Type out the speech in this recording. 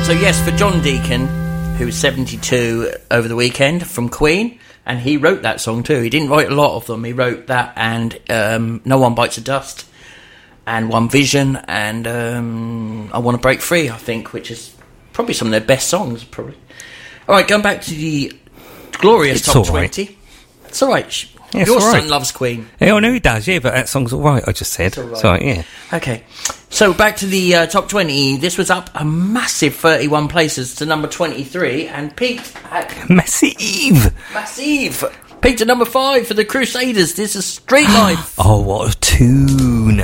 So yes, for John Deacon, who was 72 over the weekend, from Queen, and he wrote that song too. He didn't write a lot of them. He wrote that and No One Bites the Dust and One Vision and I Want to Break Free, I think, which is probably some of their best songs, probably. All right, going back to the glorious top 20. It's all right. Yeah, your all right. son loves Queen. Yeah, I know he does, yeah, but that song's all right, I just said. It's all right. So, yeah. Okay. So back to the top 20. This was up a massive 31 places to number 23 and peaked at... Massive! Peaked at number 5 for the Crusaders. This is Street Life. Oh, what a tune.